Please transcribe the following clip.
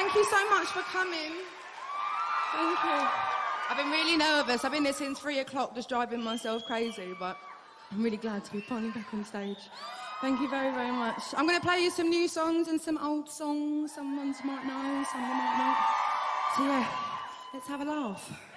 Thank you so much for coming. Thank you. I've been really nervous. I've been there since 3 o'clock just driving myself crazy, but I'm really glad to be finally back on stage. Thank you very, very much. I'm going to play you some new songs and some old songs. Some ones might know, some you might not. So yeah, let's have a laugh.